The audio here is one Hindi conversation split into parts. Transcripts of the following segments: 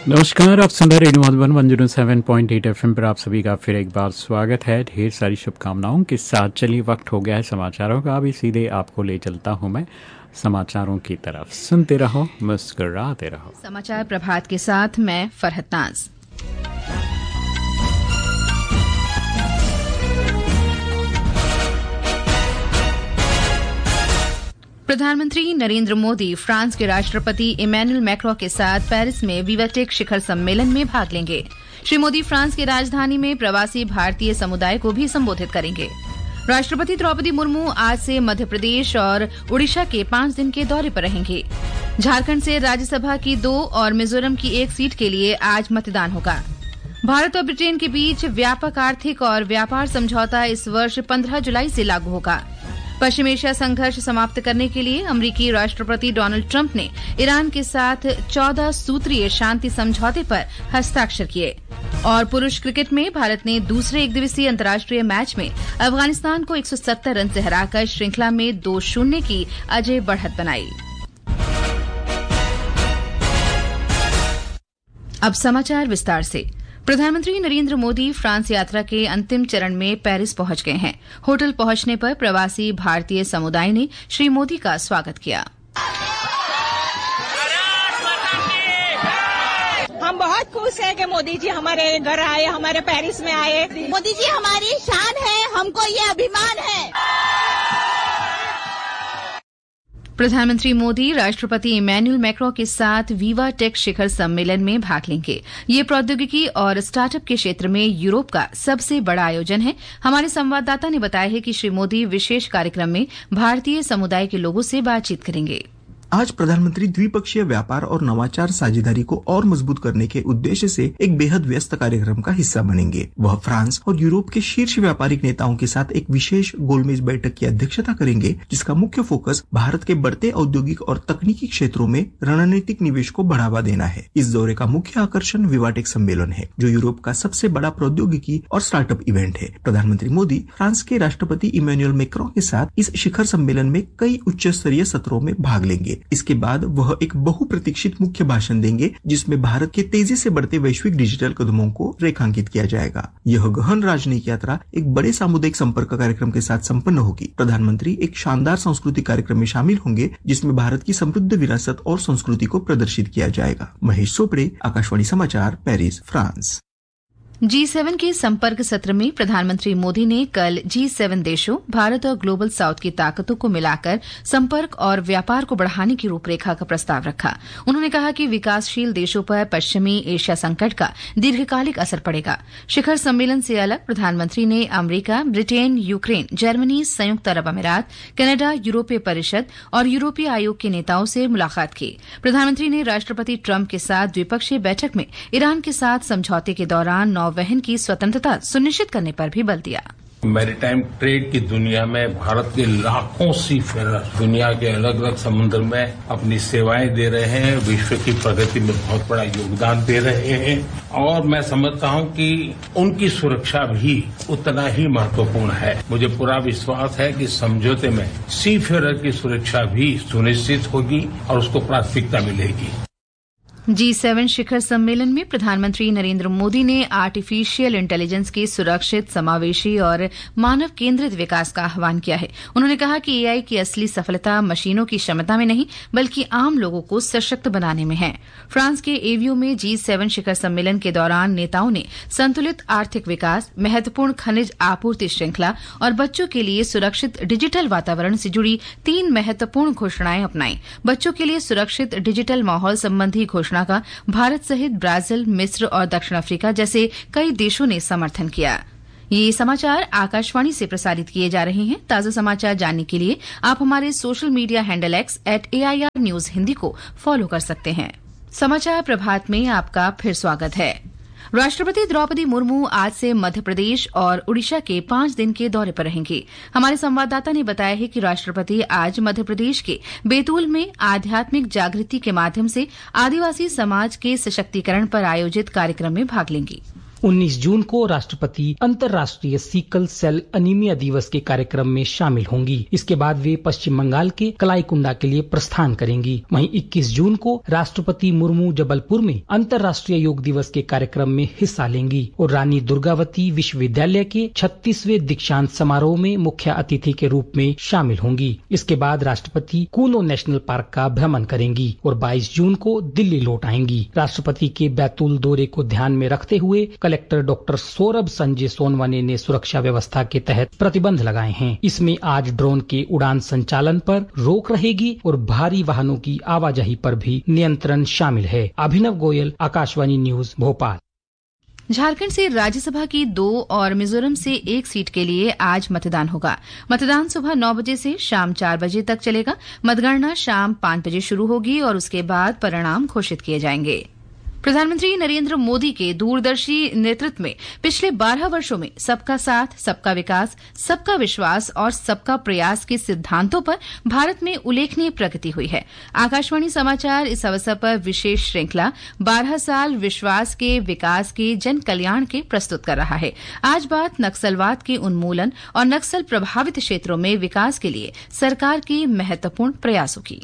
नमस्कार, आप सुन रहे रेडियो मधुबन 107.8 FM पर आप सभी का फिर एक बार स्वागत है। ढेर सारी शुभकामनाओं के साथ चलिए वक्त हो गया है समाचारों का। अभी सीधे आपको ले चलता हूं मैं समाचारों की तरफ। सुनते रहो, मुस्कुराते रहो। समाचार प्रभात के साथ मैं फरहत नाज। प्रधानमंत्री नरेंद्र मोदी फ्रांस के राष्ट्रपति इमैनुअल मैक्रों के साथ पेरिस में विवाटेक शिखर सम्मेलन में भाग लेंगे। श्री मोदी फ्रांस की राजधानी में प्रवासी भारतीय समुदाय को भी संबोधित करेंगे। राष्ट्रपति द्रौपदी मुर्मू आज से मध्य प्रदेश और उड़ीसा के 5 दिन के दौरे पर रहेंगे। झारखंड से राज्यसभा की 2 और मिजोरम की 1 सीट के लिए आज मतदान होगा। भारत और ब्रिटेन के बीच व्यापक आर्थिक और व्यापार समझौता इस वर्ष 15 जुलाई से लागू होगा। पश्चिम एशिया संघर्ष समाप्त करने के लिए अमेरिकी राष्ट्रपति डोनाल्ड ट्रंप ने ईरान के साथ 14 सूत्रीय शांति समझौते पर हस्ताक्षर किए। और पुरुष क्रिकेट में भारत ने दूसरे एकदिवसीय अंतर्राष्ट्रीय मैच में अफगानिस्तान को 170 रन से हराकर श्रृंखला में 2-0 की अजय बढ़त बनाई। अब समाचार विस्तार से। प्रधानमंत्री नरेंद्र मोदी फ्रांस यात्रा के अंतिम चरण में पेरिस पहुंच गए हैं। होटल पहुंचने पर प्रवासी भारतीय समुदाय ने श्री मोदी का स्वागत किया। हम बहुत खुश हैं कि मोदी जी हमारे घर आए, हमारे पेरिस में आए। मोदी जी हमारी शान है, हमको ये अभिमान है। प्रधानमंत्री मोदी राष्ट्रपति इमैनुअल मैक्रों के साथ विवाटेक शिखर सम्मेलन में भाग लेंगे। ये प्रौद्योगिकी और स्टार्टअप के क्षेत्र में यूरोप का सबसे बड़ा आयोजन है। हमारे संवाददाता ने बताया है कि श्री मोदी विशेष कार्यक्रम में भारतीय समुदाय के लोगों से बातचीत करेंगे। आज प्रधानमंत्री द्विपक्षीय व्यापार और नवाचार साझेदारी को और मजबूत करने के उद्देश्य से एक बेहद व्यस्त कार्यक्रम का हिस्सा बनेंगे। वह फ्रांस और यूरोप के शीर्ष व्यापारिक नेताओं के साथ एक विशेष गोलमेज बैठक की अध्यक्षता करेंगे, जिसका मुख्य फोकस भारत के बढ़ते औद्योगिक और तकनीकी क्षेत्रों में रणनीतिक निवेश को बढ़ावा देना है। इस दौरे का मुख्य आकर्षण विवाटेक सम्मेलन है, जो यूरोप का सबसे बड़ा प्रौद्योगिकी और स्टार्टअप इवेंट है। प्रधानमंत्री मोदी फ्रांस के राष्ट्रपति इमैनुअल मैक्रों के साथ इस शिखर सम्मेलन में कई उच्च स्तरीय सत्रों में भाग लेंगे। इसके बाद वह एक बहुप्रतीक्षित मुख्य भाषण देंगे, जिसमें भारत के तेजी से बढ़ते वैश्विक डिजिटल कदमों को रेखांकित किया जाएगा। यह गहन राजनयिक यात्रा एक बड़े सामुदायिक संपर्क कार्यक्रम के साथ संपन्न होगी। प्रधानमंत्री एक शानदार सांस्कृतिक कार्यक्रम में शामिल होंगे, जिसमें भारत की समृद्ध विरासत और संस्कृति को प्रदर्शित किया जाएगा। महेश सोपड़े, आकाशवाणी समाचार, पेरिस, फ्रांस। G7 के संपर्क सत्र में प्रधानमंत्री मोदी ने कल G7 देशों, भारत और ग्लोबल साउथ की ताकतों को मिलाकर संपर्क और व्यापार को बढ़ाने की रूपरेखा का प्रस्ताव रखा। उन्होंने कहा कि विकासशील देशों पर पश्चिमी एशिया संकट का दीर्घकालिक असर पड़ेगा। शिखर सम्मेलन से अलग प्रधानमंत्री ने अमेरिका, ब्रिटेन, यूक्रेन, जर्मनी, संयुक्त अरब अमीरात, कनाडा, यूरोपीय परिषद और यूरोपीय आयोग के नेताओं से मुलाकात की। प्रधानमंत्री ने राष्ट्रपति ट्रंप के साथ द्विपक्षीय बैठक में ईरान के साथ समझौते के दौरान वहन की स्वतंत्रता सुनिश्चित करने पर भी बल दिया। मैरीटाइम ट्रेड की दुनिया में भारत के लाखों सीफेरर दुनिया के अलग अलग समुद्र में अपनी सेवाएं दे रहे हैं, विश्व की प्रगति में बहुत बड़ा योगदान दे रहे हैं और मैं समझता हूं कि उनकी सुरक्षा भी उतना ही महत्वपूर्ण है। मुझे पूरा विश्वास है कि समझौते में सीफेरर की सुरक्षा भी सुनिश्चित होगी और उसको प्राथमिकता मिलेगी। G7 शिखर सम्मेलन में प्रधानमंत्री नरेंद्र मोदी ने आर्टिफिशियल इंटेलिजेंस के सुरक्षित, समावेशी और मानव केंद्रित विकास का आह्वान किया है। उन्होंने कहा कि AI की असली सफलता मशीनों की क्षमता में नहीं, बल्कि आम लोगों को सशक्त बनाने में है। फ्रांस के एवियो में G7 शिखर सम्मेलन के दौरान नेताओं ने संतुलित आर्थिक विकास, महत्वपूर्ण खनिज आपूर्ति श्रृंखला और बच्चों के लिए सुरक्षित डिजिटल वातावरण से जुड़ी 3 महत्वपूर्ण घोषणाएं अपनाई। बच्चों के लिए सुरक्षित डिजिटल माहौल संबंधी घोषणा का भारत सहित ब्राजील, मिस्र और दक्षिण अफ्रीका जैसे कई देशों ने समर्थन किया। ये समाचार आकाशवाणी से प्रसारित किए जा रहे हैं। ताजा समाचार जानने के लिए आप हमारे social media handle X @AIR News Hindi को फॉलो कर सकते हैं। समाचार प्रभात में आपका फिर स्वागत है। राष्ट्रपति द्रौपदी मुर्मू आज से मध्य प्रदेश और उड़ीसा के 5 दिन के दौरे पर रहेंगे। हमारे संवाददाता ने बताया है कि राष्ट्रपति आज मध्य प्रदेश के बैतूल में आध्यात्मिक जागृति के माध्यम से आदिवासी समाज के सशक्तिकरण पर आयोजित कार्यक्रम में भाग लेंगे। 19 जून को राष्ट्रपति अंतर्राष्ट्रीय सिकल सेल अनीमिया दिवस के कार्यक्रम में शामिल होंगी। इसके बाद वे पश्चिम बंगाल के कलाईकुंडा के लिए प्रस्थान करेंगी। वहीं 21 जून को राष्ट्रपति मुर्मू जबलपुर में अंतर्राष्ट्रीय योग दिवस के कार्यक्रम में हिस्सा लेंगी और रानी दुर्गावती विश्वविद्यालय के 36वें दीक्षांत समारोह में मुख्य अतिथि के रूप में शामिल होंगी। इसके बाद राष्ट्रपति कूनो नेशनल पार्क का भ्रमण करेंगी और 22 जून को दिल्ली लौट आएंगी। राष्ट्रपति के बैतूल दौरे को ध्यान में रखते हुए कलेक्टर डॉक्टर सौरभ संजय सोनवने ने सुरक्षा व्यवस्था के तहत प्रतिबंध लगाए हैं। इसमें आज ड्रोन के उड़ान संचालन पर रोक रहेगी और भारी वाहनों की आवाजाही पर भी नियंत्रण शामिल है। अभिनव गोयल, आकाशवाणी न्यूज, भोपाल। झारखंड से राज्यसभा की 2 और मिजोरम से 1 सीट के लिए आज मतदान होगा। मतदान सुबह 9 बजे से शाम 4 बजे तक चलेगा। मतगणना शाम 5 बजे शुरू होगी और उसके बाद परिणाम घोषित किए जाएंगे। प्रधानमंत्री नरेंद्र मोदी के दूरदर्शी नेतृत्व में पिछले 12 वर्षों में सबका साथ, सबका विकास, सबका विश्वास और सबका प्रयास के सिद्धांतों पर भारत में उल्लेखनीय प्रगति हुई है। आकाशवाणी समाचार इस अवसर पर विशेष श्रृंखला 12 साल विश्वास के विकास के जन कल्याण के प्रस्तुत कर रहा है। आज बात नक्सलवाद के उन्मूलन और नक्सल प्रभावित क्षेत्रों में विकास के लिए सरकार के महत्वपूर्ण प्रयासों की।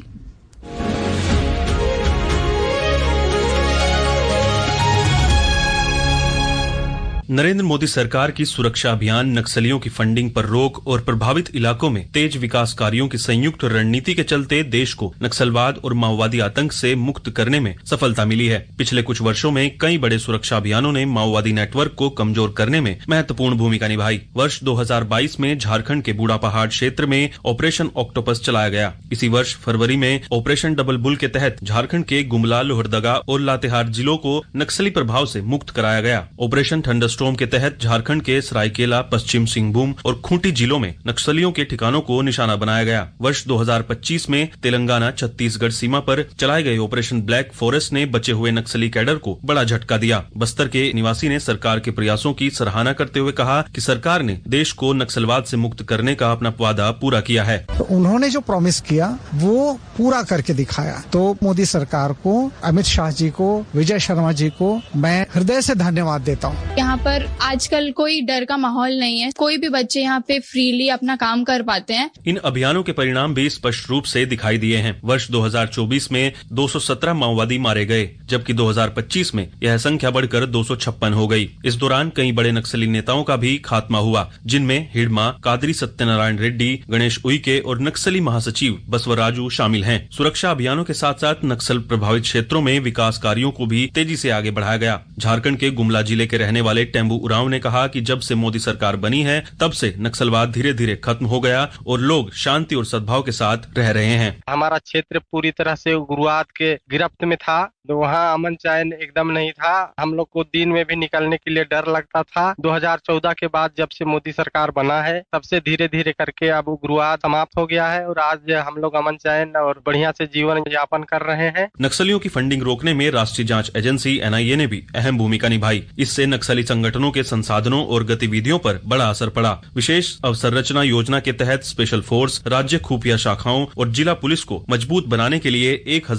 नरेंद्र मोदी सरकार की सुरक्षा अभियान, नक्सलियों की फंडिंग पर रोक और प्रभावित इलाकों में तेज विकास कार्यों की संयुक्त रणनीति के चलते देश को नक्सलवाद और माओवादी आतंक से मुक्त करने में सफलता मिली है। पिछले कुछ वर्षों में कई बड़े सुरक्षा अभियानों ने माओवादी नेटवर्क को कमजोर करने में महत्वपूर्ण भूमिका निभाई। वर्ष 2022 में झारखंड के बूढ़ा पहाड़ क्षेत्र में ऑपरेशन ऑक्टोपस चलाया गया। इसी वर्ष फरवरी में ऑपरेशन डबल बुल के तहत झारखंड के गुमला, लोहरदगा और लातेहार जिलों को नक्सली प्रभाव से मुक्त कराया गया। ऑपरेशन थंडरस्टॉर्म के तहत झारखंड के सरायकेला, पश्चिम सिंहभूम और खूंटी जिलों में नक्सलियों के ठिकानों को निशाना बनाया गया। वर्ष 2025 में तेलंगाना छत्तीसगढ़ सीमा पर चलाए गए ऑपरेशन ब्लैक फॉरेस्ट ने बचे हुए नक्सली कैडर को बड़ा झटका दिया। बस्तर के निवासी ने सरकार के प्रयासों की सराहना करते हुए कहा कि सरकार ने देश को नक्सलवाद से मुक्त करने का अपना वादा पूरा किया है। तो उन्होंने जो प्रॉमिस किया वो पूरा करके दिखाया। तो मोदी सरकार को, अमित शाह जी को, विजय शर्मा जी को मैं हृदय से धन्यवाद देता हूँ। यहाँ पर आजकल कोई डर का माहौल नहीं है। कोई भी बच्चे यहाँ पे फ्रीली अपना काम कर पाते हैं। इन अभियानों के परिणाम भी स्पष्ट रूप से दिखाई दिए हैं। वर्ष 2024 में 217 माओवादी मारे गए, जबकि 2025 में यह संख्या बढ़कर 256 हो गई। इस दौरान कई बड़े नक्सली नेताओं का भी खात्मा हुआ, जिनमें हिडमा, कादरी सत्यनारायण रेड्डी, गणेश उइके और नक्सली महासचिव बसवराजू शामिल हैं। सुरक्षा अभियानों के साथ साथ नक्सल प्रभावित क्षेत्रों में विकास कार्यों को भी तेजी से आगे बढ़ाया गया। झारखंड के गुमला जिले के रहने वाले टेम्बू उरांव ने कहा कि जब से मोदी सरकार बनी है तब से नक्सलवाद धीरे धीरे खत्म हो गया और लोग शांति और सद्भाव के साथ रह रहे हैं। हमारा क्षेत्र पूरी तरह से उग्रवाद के गिरफ्त में था, तो वहाँ अमन चैन एकदम नहीं था। हम लोग को दिन में भी निकलने के लिए डर लगता था। 2014 के बाद जब से मोदी सरकार बना है तब से धीरे धीरे करके अब उग्रवाद समाप्त हो गया है और आज हम लोग अमन चैन और बढ़िया से जीवन यापन कर रहे हैं। नक्सलियों की फंडिंग रोकने में राष्ट्रीय जांच एजेंसी NIA ने भी अहम भूमिका निभाई। इससे नक्सली संगठनों के संसाधनों और गतिविधियों पर बड़ा असर पड़ा। विशेष अवसंरचना योजना के तहत स्पेशल फोर्स, राज्य खुफिया शाखाओं और जिला पुलिस को मजबूत बनाने के लिए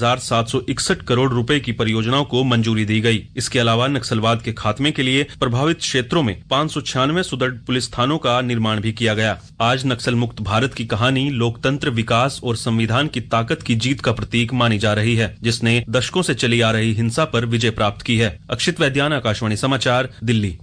1761 करोड़ रुपए की परियोजनाओं को मंजूरी दी गई। इसके अलावा नक्सलवाद के खात्मे के लिए प्रभावित क्षेत्रों में 596 सुदृढ़ पुलिस थानों का निर्माण भी किया गया। आज नक्सल मुक्त भारत की कहानी लोकतंत्र, विकास और संविधान की ताकत की जीत का प्रतीक मानी जा रही है, जिसने दशकों से चली आ रही हिंसा पर विजय प्राप्त की है। अक्षित वैद्यान, आकाशवाणी समाचार, दिल्ली।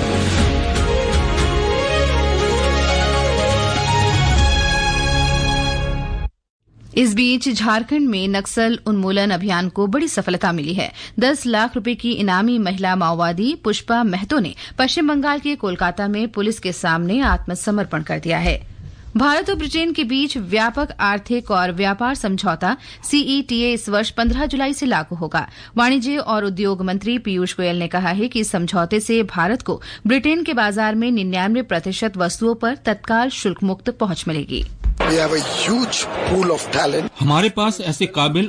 इस बीच झारखंड में नक्सल उन्मूलन अभियान को बड़ी सफलता मिली है। 10 लाख रुपए की इनामी महिला माओवादी पुष्पा महतो ने पश्चिम बंगाल के कोलकाता में पुलिस के सामने आत्मसमर्पण कर दिया है। भारत और ब्रिटेन के बीच व्यापक आर्थिक और व्यापार समझौता CETA इस वर्ष 15 जुलाई से लागू होगा। वाणिज्य और उद्योग मंत्री पीयूष गोयल ने कहा है कि इस समझौते से भारत को ब्रिटेन के बाजार में 99% वस्तुओं पर तत्काल शुल्क मुक्त पहुंच मिलेगी। हमारे पास ऐसे काबिल